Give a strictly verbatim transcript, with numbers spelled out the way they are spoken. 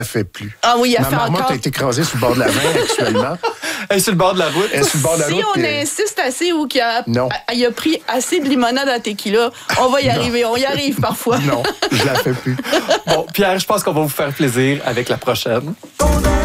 fait plus. Ah oui, elle Ma fait marmotte encore. a été écrasée sur le bord de la vingt actuellement. Elle est sur le bord de la route. Elle est sur le bord de la Si route. on puis- insiste assez ou qu'il a, Non. il a pris assez de limonade à tequila, on va y Non. arriver. On y arrive parfois. Non, je la fais plus. Bon, Pierre, je pense qu'on va vous faire plaisir avec la prochaine.